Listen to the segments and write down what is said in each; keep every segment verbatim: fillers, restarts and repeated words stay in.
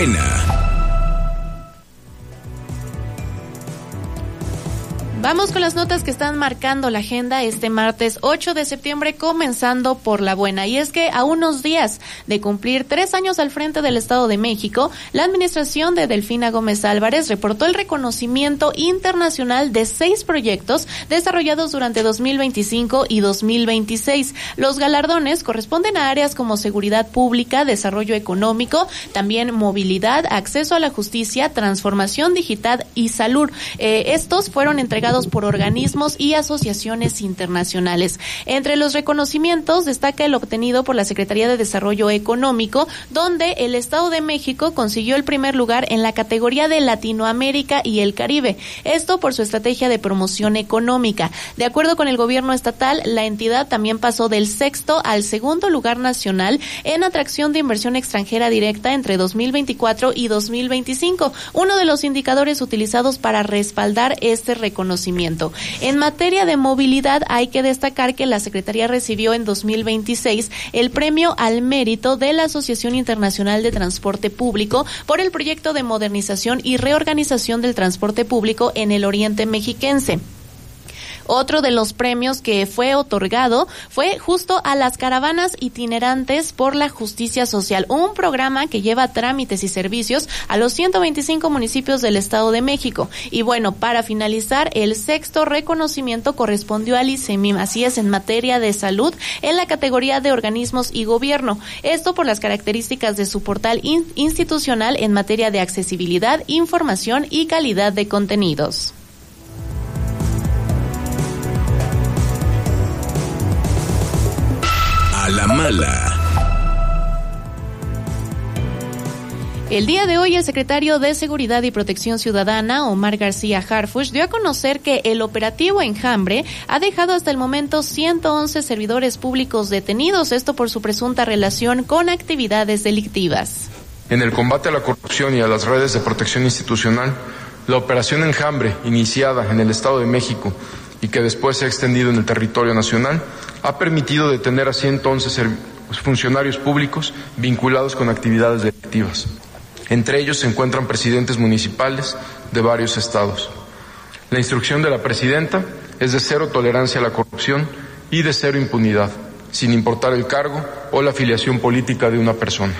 buena. Vamos con las notas que están marcando la agenda este martes ocho de septiembre, comenzando por la buena. Y es que a unos días de cumplir tres años al frente del Estado de México, la administración de Delfina Gómez Álvarez reportó el reconocimiento internacional de seis proyectos desarrollados durante dos mil veinticinco y dos mil veintiséis. Los galardones corresponden a áreas como seguridad pública, desarrollo económico, también movilidad, acceso a la justicia, transformación digital y salud. Eh, estos fueron entregados por organismos y asociaciones internacionales. Entre los reconocimientos destaca el obtenido por la Secretaría de Desarrollo Económico, donde el Estado de México consiguió el primer lugar en la categoría de Latinoamérica y el Caribe. Esto por su estrategia de promoción económica. De acuerdo con el gobierno estatal, la entidad también pasó del sexto al segundo lugar nacional en atracción de inversión extranjera directa entre dos mil veinticuatro y dos mil veinticinco, uno de los indicadores utilizados para respaldar este reconocimiento. En materia de movilidad, hay que destacar que la Secretaría recibió en dos mil veintiséis el premio al mérito de la Asociación Internacional de Transporte Público por el proyecto de modernización y reorganización del transporte público en el Oriente Mexiquense. Otro de los premios que fue otorgado fue justo a las caravanas itinerantes por la justicia social, un programa que lleva trámites y servicios a los ciento veinticinco municipios del Estado de México. Y bueno, para finalizar, el sexto reconocimiento correspondió al ICEMIM, así es, en materia de salud, en la categoría de organismos y gobierno. Esto por las características de su portal in- institucional en materia de accesibilidad, información y calidad de contenidos. A la mala. El día de hoy, el secretario de Seguridad y Protección Ciudadana, Omar García Harfuch, dio a conocer que el operativo Enjambre ha dejado hasta el momento ciento once servidores públicos detenidos, esto por su presunta relación con actividades delictivas. En el combate a la corrupción y a las redes de protección institucional, la operación Enjambre, iniciada en el Estado de México y que después se ha extendido en el territorio nacional, ha permitido detener a ciento once funcionarios públicos vinculados con actividades delictivas. Entre ellos se encuentran presidentes municipales de varios estados. La instrucción de la presidenta es de cero tolerancia a la corrupción y de cero impunidad, sin importar el cargo o la afiliación política de una persona.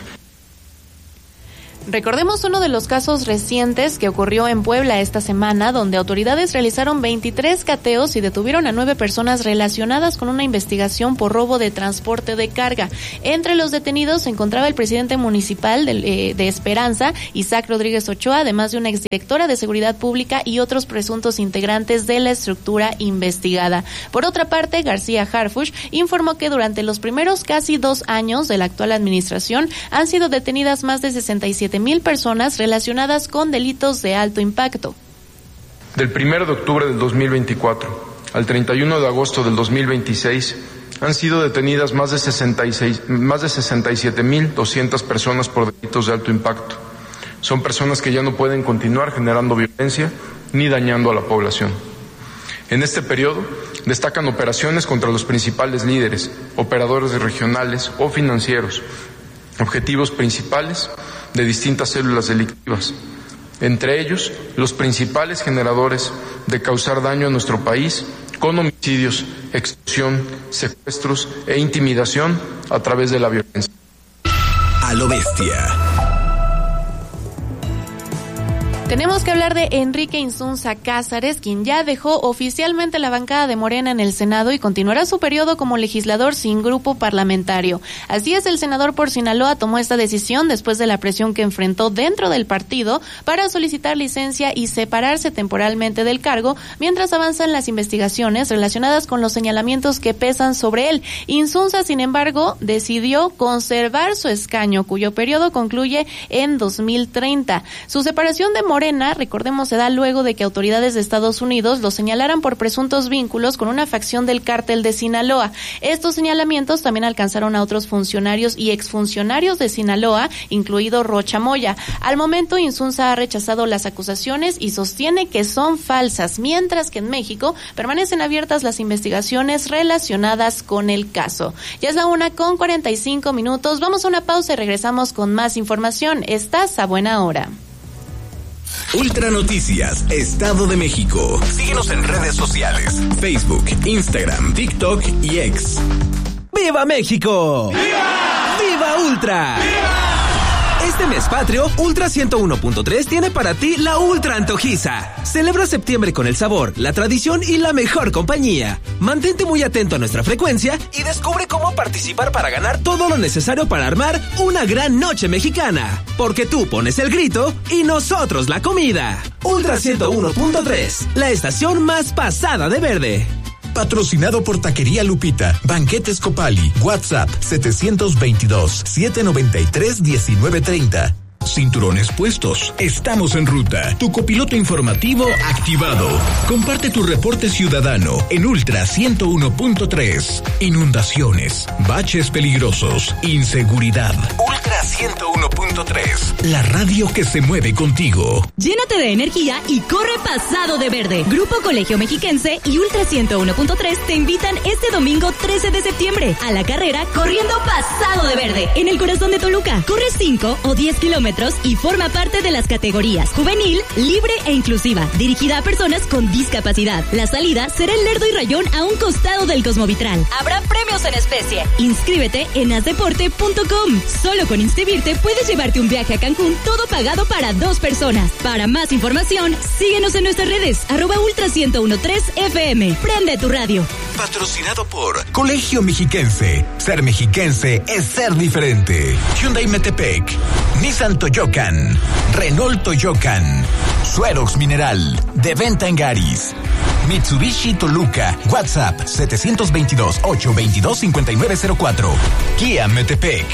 Recordemos uno de los casos recientes que ocurrió en Puebla esta semana, donde autoridades realizaron veintitrés cateos y detuvieron a nueve personas relacionadas con una investigación por robo de transporte de carga. Entre los detenidos se encontraba el presidente municipal de, eh, de Esperanza, Isaac Rodríguez Ochoa, además de una exdirectora de Seguridad Pública y otros presuntos integrantes de la estructura investigada. Por otra parte, García Harfuch informó que durante los primeros casi dos años de la actual administración han sido detenidas más de sesenta y siete mil personas relacionadas con delitos de alto impacto. Del primero de octubre del dos mil veinticuatro al treinta y uno de agosto del dos mil veintiséis han sido detenidas más de sesenta y seis, más de sesenta y siete mil doscientas personas por delitos de alto impacto. Son personas que ya no pueden continuar generando violencia ni dañando a la población. En este periodo destacan operaciones contra los principales líderes, operadores regionales o financieros, objetivos principales de distintas células delictivas, entre ellos los principales generadores de causar daño a nuestro país con homicidios, extorsión, secuestros e intimidación a través de la violencia. A lo bestia. Tenemos que hablar de Enrique Insunza Cázares, quien ya dejó oficialmente la bancada de Morena en el Senado y continuará su periodo como legislador sin grupo parlamentario. Así es, el senador por Sinaloa tomó esta decisión después de la presión que enfrentó dentro del partido para solicitar licencia y separarse temporalmente del cargo mientras avanzan las investigaciones relacionadas con los señalamientos que pesan sobre él. Insunza, sin embargo, decidió conservar su escaño, cuyo periodo concluye en dos mil treinta. Su separación de Morena Morena, recordemos, se da luego de que autoridades de Estados Unidos lo señalaran por presuntos vínculos con una facción del cártel de Sinaloa. Estos señalamientos también alcanzaron a otros funcionarios y exfuncionarios de Sinaloa, incluido Rocha Moya. Al momento, Insunza ha rechazado las acusaciones y sostiene que son falsas, mientras que en México permanecen abiertas las investigaciones relacionadas con el caso. Ya es la una con cuarenta y cinco minutos. Vamos a una pausa y regresamos con más información. Estás a buena hora. Ultra Noticias, Estado de México. Síguenos en redes sociales: Facebook, Instagram, TikTok y X. ¡Viva México! ¡Viva! ¡Viva Ultra! ¡Viva! Este mes patrio, Ultra ciento uno punto tres tiene para ti la Ultra Antojiza. Celebra septiembre con el sabor, la tradición y la mejor compañía. Mantente muy atento a nuestra frecuencia y descubre cómo participar para ganar todo lo necesario para armar una gran noche mexicana. Porque tú pones el grito y nosotros la comida. Ultra ciento uno punto tres, la estación más pasada de verde. Patrocinado por Taquería Lupita, Banquetes Copali, WhatsApp setecientos veintidós, setecientos noventa y tres, diecinueve treinta. Cinturones puestos. Estamos en ruta. Tu copiloto informativo activado. Comparte tu reporte ciudadano en Ultra ciento uno punto tres. Inundaciones, baches peligrosos, inseguridad. Ultra ciento uno punto tres. La radio que se mueve contigo. Llénate de energía y corre pasado de verde. Grupo Colegio Mexiquense y Ultra ciento uno punto tres te invitan este domingo trece de septiembre a la carrera Corriendo Pasado de Verde en el corazón de Toluca. Corre cinco o diez kilómetros y forma parte de las categorías juvenil, libre e inclusiva, dirigida a personas con discapacidad. La salida será en Lerdo y Rayón a un costado del Cosmovitral. Habrá premios en especie. Inscríbete en asdeporte punto com. Solo con inscribirte puedes llevarte un viaje a Cancún, todo pagado para dos personas. Para más información, síguenos en nuestras redes, arroba ultra ciento uno punto tres F M. Prende tu radio. Patrocinado por Colegio Mexiquense. Ser mexiquense es ser diferente. Hyundai Metepec, Nissan Toyocan, Renault Toyocan, Suerox Mineral, de venta en Garis. Mitsubishi Toluca, WhatsApp setecientos veintidós, ochocientos veintidós, cincuenta y nueve cero cuatro. Kia Metepec,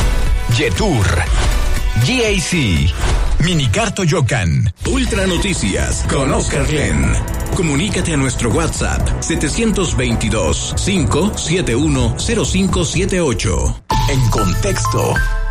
Yetur, G A C, Minicar Toyocan. Ultra Noticias con Oscar Glenn. Comunícate a nuestro WhatsApp setecientos veintidós, cinco siete uno, cero cinco siete ocho. En contexto.